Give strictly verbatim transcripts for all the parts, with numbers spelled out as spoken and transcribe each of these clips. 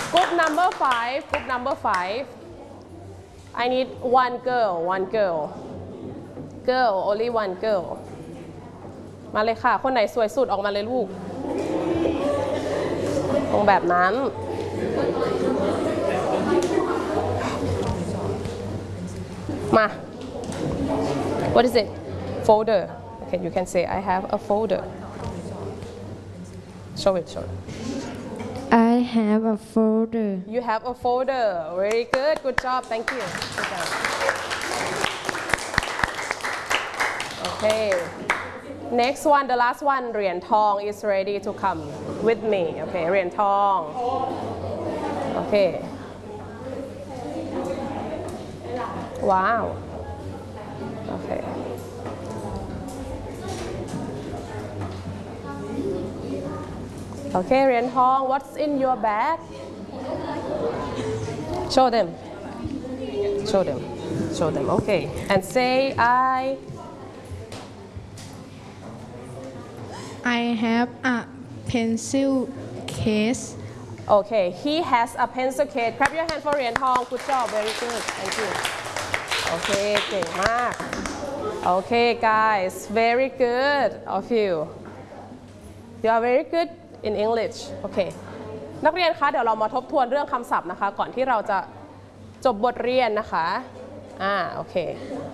Group number five Group number five I need one girl one girl girl only one girl มาเลยค่ะคนไหนสวยสุดออกมาเลยลูกตรงแบบนั้นมา What is it folder okay you can say I have a folder show it show it I have a folder You have a folder very good good job thank you okay next one the last one เหรียญทอง is ready to come with me okay เหรียญทอง okay wow okay okay เหรียญทอง what's in your bag show them show them show them okay and say I I have a pencil case okay he has a pencil case clap your hand for เหรียญทอง good job very good thank you okay เก่งมาก okay guys very good of you you are very good in English โอเคนักเรียนคะเดี๋ยวเรามาทบทวนเรื่องคำศัพท์นะคะก่อนที่เราจะจบบทเรียนนะคะอ่าโอเค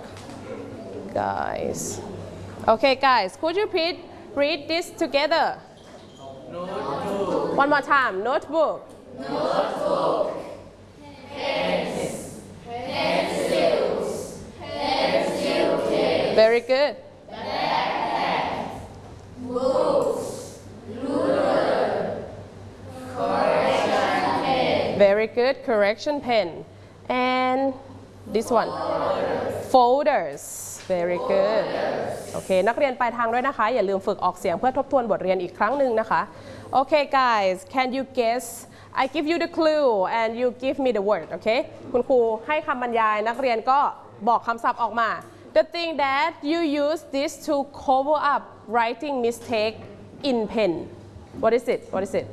guys okay guys could you please read this together notebook one more time notebook notebook pens pencils pencil case very good backpack books Very good correction pen and this one folders very good โอเคนักเรียนปลายทางด้วยนะคะอย่าลืมฝึกออกเสียงเพื่อทบทวนบทเรียนอีกครั้งหนึ่งนะคะ Okay guys can you guess I give you the clue and you give me the word okay คุณครูให้คำบรรยายนักเรียนก็บอกคำศัพท์ออกมา The thing that you use this to cover up writing mistake in pen What is it What is it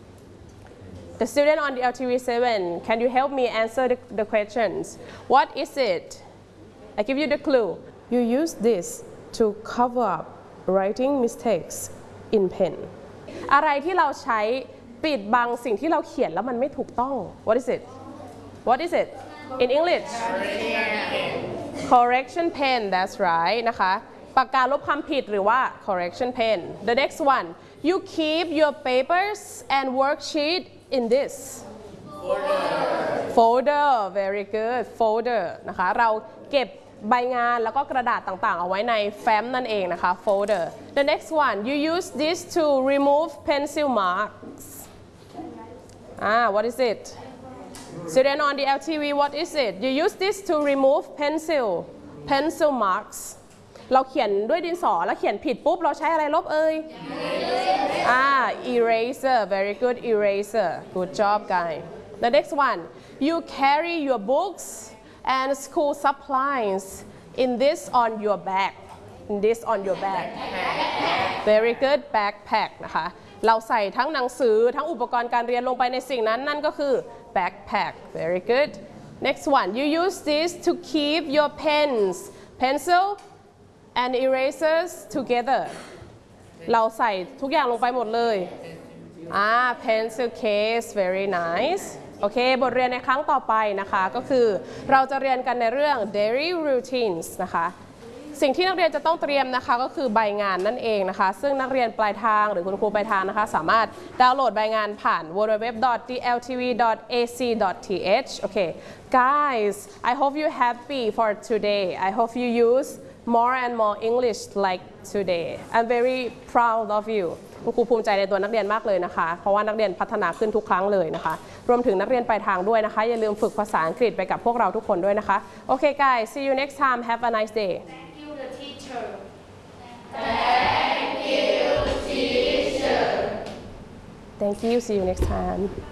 The student on the L T V seven, can you help me answer the, the questions? What is it? I give you the clue. You use this to cover up writing mistakes in pen. อะไรที่เราใช้ปิดบังสิ่งที่เราเขียนแล้วมันไม่ถูกต้อง What is it? What is it? In English? Correction pen. That's right นะคะปากกาลบคำผิดหรือว่า correction pen. The next one. You keep your papers and worksheet in this folder folder very good folder นะคะเราเก็บใบงานแล้วก็กระดาษต่างๆเอาไว้ในแฟ้มนั่นเองนะคะ folder the next one you use this to remove pencil marks ah what is it student on the L T V what is it you use this to remove pencil pencil marks เราเขียนด้วยดินสอแล้วเขียนผิดปุ๊บเราใช้อะไรลบเอ่ยอ่า eraser very good eraser good job guy the next one you carry your books and school supplies in this on your bag in this on your bag very good backpack นะคะเราใส่ทั้งหนังสือทั้งอุปกรณ์การเรียนลงไปในสิ่งนั้นนั่นก็คือ backpack very good next one you use this to keep your pens pencil and erasers together เราใส่ทุกอย่างลงไปหมดเลยอ่า pencil case very nice โอเคบทเรียนในครั้งต่อไปนะคะก็คือเราจะเรียนกันในเรื่อง daily routines นะคะสิ่งที่นักเรียนจะต้องเตรียมนะคะก็คือใบงานนั่นเองนะคะซึ่งนักเรียนปลายทางหรือคุณครูปลายทางนะคะสามารถดาวน์โหลดใบงานผ่าน w w w dot d l t v dot a c dot t h โอเค guys I hope you happy for today I hope you use more and more English like today I'm very proud of you คุณครูภูมิใจในตัวนักเรียนมากเลยนะคะเพราะว่านักเรียนพัฒนาขึ้นทุกครั้งเลยนะคะรวมถึงนักเรียนปลายทางด้วยนะคะอย่าลืมฝึกภาษาอังกฤษไปกับพวกเราทุกคนด้วยนะคะโอเค guys see you next time have a nice day Thank you the teacher Thank you see you next time